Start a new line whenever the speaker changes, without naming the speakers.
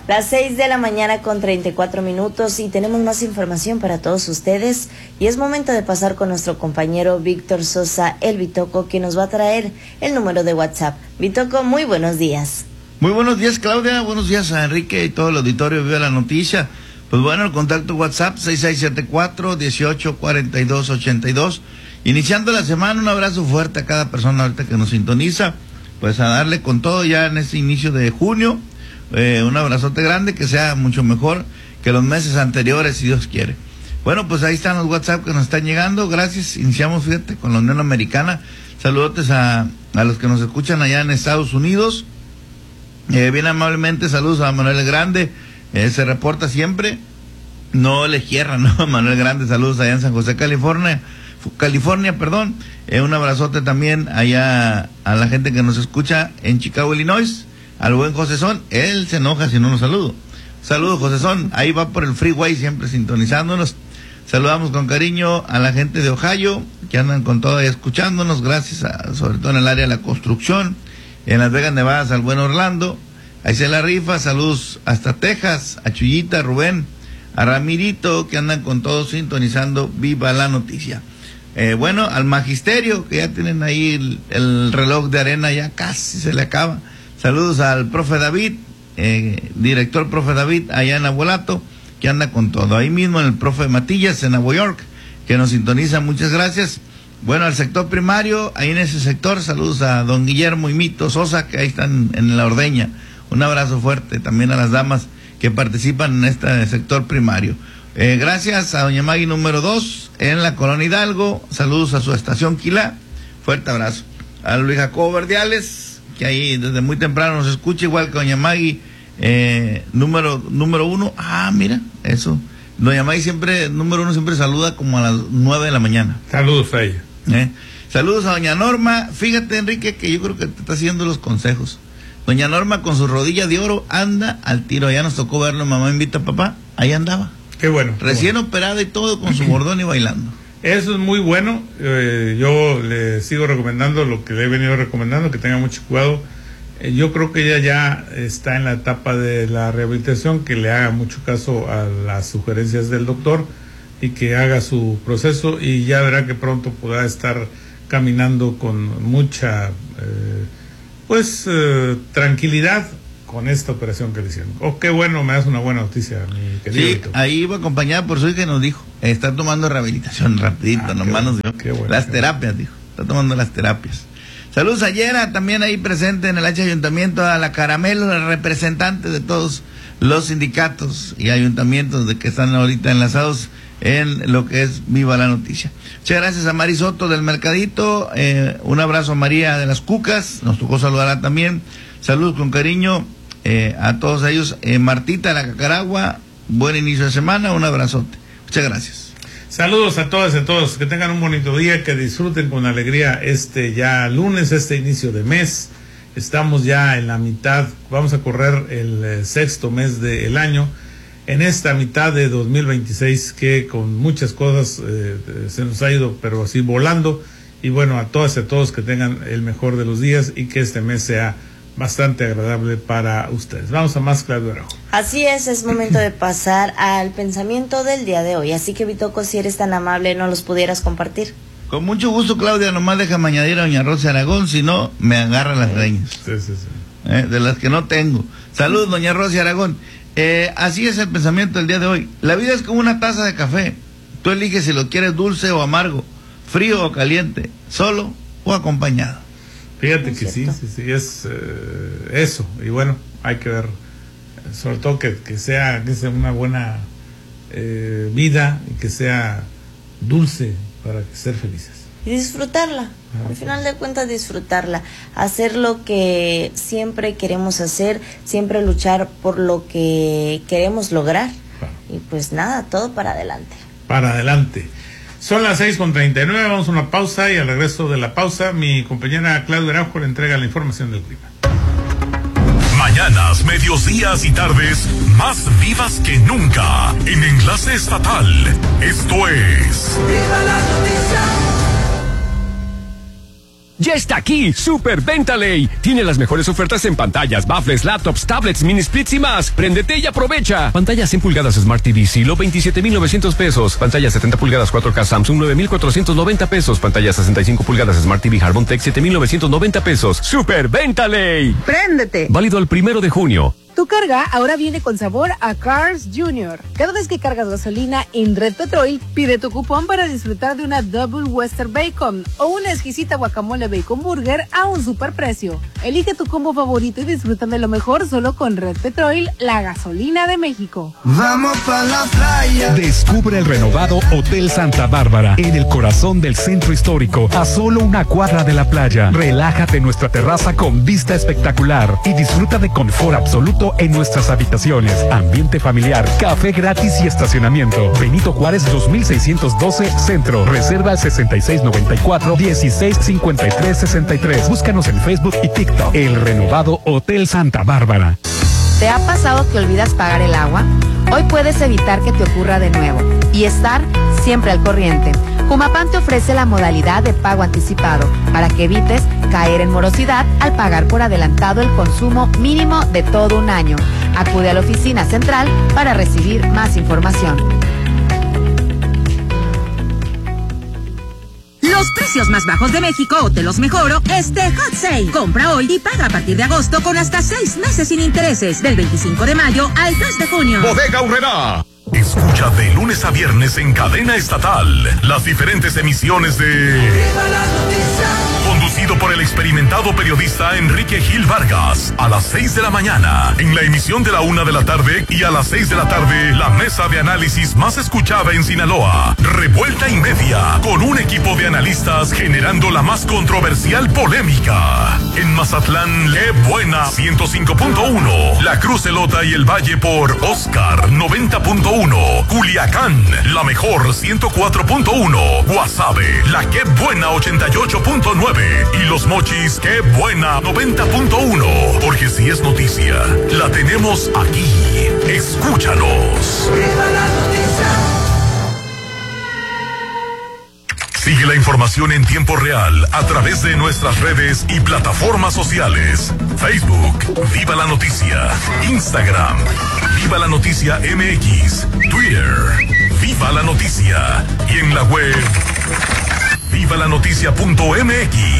Las 6 de la mañana con 34 minutos y tenemos más información para todos ustedes y es momento de pasar con nuestro compañero Víctor Sosa, el Bitoco, que nos va a traer el número de WhatsApp. Bitoco, muy buenos días.
Muy buenos días, Claudia, buenos días a Enrique y todo el auditorio Viva la Noticia. Pues bueno, el contacto WhatsApp 6674-184282. Iniciando la semana, un abrazo fuerte a cada persona ahorita que nos sintoniza, pues a darle con todo ya en este inicio de junio. Un abrazote grande, que sea mucho mejor que los meses anteriores, si Dios quiere. Bueno, pues ahí están los WhatsApp que nos están llegando. Gracias. Iniciamos, fíjate, con la Unión Americana. Saludotes a los que nos escuchan allá en Estados Unidos. Bien amablemente, saludos a Manuel Grande. Se reporta siempre. No le cierran, ¿no? Manuel Grande, saludos allá en San José, California, perdón. Un abrazote también allá a la gente que nos escucha en Chicago, Illinois. Al buen Josezón, él se enoja si no nos saludo. Saludos, Josezón, ahí va por el freeway siempre sintonizándonos. Saludamos con cariño a la gente de Ohio, que andan con todo ahí escuchándonos, gracias sobre todo en el área de la construcción. En Las Vegas, Nevada, al buen Orlando, ahí se la rifa. Saludos hasta Texas, a Chuyita, Rubén, a Ramirito, que andan con todo sintonizando Viva la Noticia. Bueno, al Magisterio, que ya tienen ahí el reloj de arena, ya casi se le acaba. Saludos al profe David, director profe David, allá en Abuelato, que anda con todo. Ahí mismo en el profe Matillas, en Nueva York, que nos sintoniza, muchas gracias. Bueno, al sector primario, ahí en ese sector, saludos a don Guillermo y Mito Sosa, que ahí están en la ordeña. Un abrazo fuerte también a las damas que participan en este sector primario. Gracias a doña Magui número 2, en la Colonia Hidalgo. Saludos a su estación Quilá. Fuerte abrazo. A Luis Jacobo Verdiales, que ahí desde muy temprano nos escucha, igual que doña Magui, número 1. Ah, mira, eso. Doña Magui siempre, número 1, siempre saluda como a las 9 de la mañana.
Saludos a ella.
Saludos a doña Norma. Fíjate, Enrique, que yo creo que te está haciendo los consejos. Doña Norma con su rodilla de oro anda al tiro. Allá nos tocó verlo, mamá invita a papá. Ahí andaba.
Qué bueno.
Recién operada y todo, con su bordón y bailando.
Eso es muy bueno. Yo le sigo recomendando lo que le he venido recomendando, que tenga mucho cuidado. Yo creo que ella ya está en la etapa de la rehabilitación, que le haga mucho caso a las sugerencias del doctor y que haga su proceso, y ya verá que pronto podrá estar caminando con mucha tranquilidad con esta operación que le hicieron. Oh, qué bueno, me das una buena noticia, mi querido.
Sí,
Víctor.
ahí iba acompañada por su hija y nos dijo, está tomando rehabilitación rapidito, nomás nos dijo.
Bueno,
las terapias, dijo, está tomando las terapias. Saludos a Yera, también ahí presente en el H Ayuntamiento, a la Caramelo, la representante de todos los sindicatos y ayuntamientos de que están ahorita enlazados en lo que es Viva la Noticia. Muchas gracias a Mari Soto del Mercadito, un abrazo a María de las Cucas, nos tocó saludarla también. Saludos con cariño a todos ellos. Martita de la Cacaragua, buen inicio de semana, un abrazote. Muchas gracias.
Saludos a todas y a todos, que tengan un bonito día, que disfruten con alegría ya lunes, inicio de mes. Estamos ya en la mitad, vamos a correr el sexto mes del año, en esta mitad de 2026, que con muchas cosas se nos ha ido, pero así volando. Y bueno, a todas y a todos que tengan el mejor de los días y que este mes sea bastante agradable para ustedes. Vamos a más, Claudio Araujo.
Así es momento de pasar al pensamiento del día de hoy. Así que, Bitoco, si eres tan amable, ¿no los pudieras compartir?
Con mucho gusto, Claudia, nomás déjame añadir a doña Rosa Aragón, si no, me agarra las greñas.
Sí.
De las que no tengo. Saludos, doña Rosa Aragón. Así es el pensamiento del día de hoy. La vida es como una taza de café. Tú eliges si lo quieres dulce o amargo, frío o caliente, solo o acompañado.
Fíjate que sí, es eso. Y bueno, hay que ver, sobre todo que sea una buena vida y que sea dulce para ser felices.
Y disfrutarla, al final de cuentas disfrutarla, hacer lo que siempre queremos hacer, siempre luchar por lo que queremos lograr. Y pues nada, todo para adelante.
Para adelante. Son las 6:39, vamos a una pausa y al regreso de la pausa mi compañera Claudia Araujo le entrega la información del clima.
Mañanas, medios días y tardes más vivas que nunca en Enlace Estatal. Esto es
Viva la Noticia. Ya está aquí, Super Venta Ley. Tiene las mejores ofertas en pantallas, baffles, laptops, tablets, mini splits y más. Préndete y aprovecha. Pantalla 100 pulgadas Smart TV Silo, 27,900 pesos. Pantalla 70 pulgadas 4K Samsung, 9,490 pesos. Pantalla 65 pulgadas Smart TV Harmon Tech, 7,990 pesos. Super Venta Ley.
¡Préndete!
Válido el 1 de junio.
Tu carga ahora viene con sabor a Cars Jr. Cada vez que cargas gasolina en Red Petrol, pide tu cupón para disfrutar de una Double Western Bacon o una exquisita guacamole bacon burger a un superprecio. Elige tu combo favorito y disfruta de lo mejor solo con Red Petrol, la gasolina de México.
Vamos pa' la playa.
Descubre el renovado Hotel Santa Bárbara en el corazón del centro histórico, a solo una cuadra de la playa. Relájate en nuestra terraza con vista espectacular y disfruta de confort absoluto en nuestras habitaciones, ambiente familiar, café gratis y estacionamiento. Benito Juárez 2612 Centro. Reserva al 6694-165363. Búscanos en Facebook y TikTok. El renovado Hotel Santa Bárbara.
¿Te ha pasado que olvidas pagar el agua? Hoy puedes evitar que te ocurra de nuevo y estar siempre al corriente. Jumapam te ofrece la modalidad de pago anticipado para que evites caer en morosidad al pagar por adelantado el consumo mínimo de todo un año. Acude a la oficina central para recibir más información.
Los precios más bajos de México te los mejoro Hot Sale. Compra hoy y paga a partir de agosto con hasta 6 meses sin intereses. Del 25 de mayo al 3 de junio.
Bodega Aurrerá. Escucha de lunes a viernes en cadena estatal las diferentes emisiones de Conducido por el experimentado periodista Enrique Gil Vargas, a las 6 de la mañana, en la emisión de la 1 de la tarde y a las 6 de la tarde, la mesa de análisis más escuchada en Sinaloa, Revuelta y Media, con un equipo de analistas generando la más controversial polémica. En Mazatlán, Le Buena 105.1, La Cruz Elota y el Valle por Oscar 90.1, Culiacán, La Mejor 104.1, Guasave, La Qué Buena 88.9 y Los Mochis, Qué Buena 90.1, porque si es noticia, la tenemos aquí. Escúchanos. Sigue la información en tiempo real a través de nuestras redes y plataformas sociales. Facebook, Viva la Noticia. Instagram, Viva la Noticia MX. Twitter, Viva la Noticia. Y en la web, vivalanoticia.mx.